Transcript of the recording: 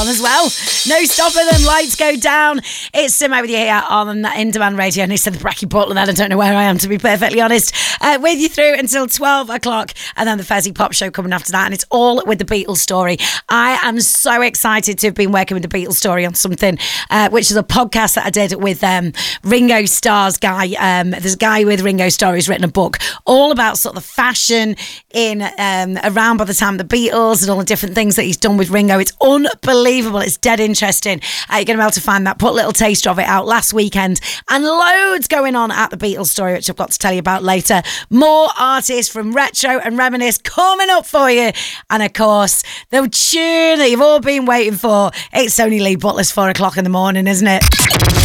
as well. No stopping them. Lights go down. It's Simo with you here on In Demand Radio. And he said the Bracky Portland. I don't know where I am, to be perfectly honest. With you through until 12 o'clock. And then the Fezzy Pop Show coming after that. And it's all with the Beatles story. I am so excited to have been working with the Beatles story on something, which is a podcast that I did with Ringo Starr's guy. There's a guy with Ringo Starr who's written a book all about sort of the fashion in around by the time of the Beatles and all the different things that he's done with Ringo. It's unbelievable. It's dead interesting. You're going to be able to find that. Put a little taste of it out last weekend. And loads going on at the Beatles story, which I've got to tell you about later. More artists from Retro and Reminisce coming up for you. And of course, the tune that you've all been waiting for. It's only Lee Butler's 4 o'clock in the morning, isn't it?